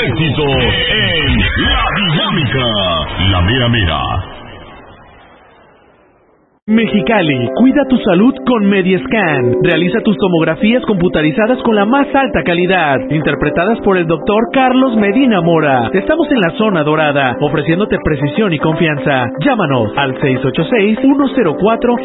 éxitos en La Dinámica, la mera mera. Mexicali, cuida tu salud con Mediescan. Realiza tus tomografías computarizadas con la más alta calidad, interpretadas por el doctor Carlos Medina Mora. Estamos en la zona dorada, ofreciéndote precisión y confianza. Llámanos al 686-104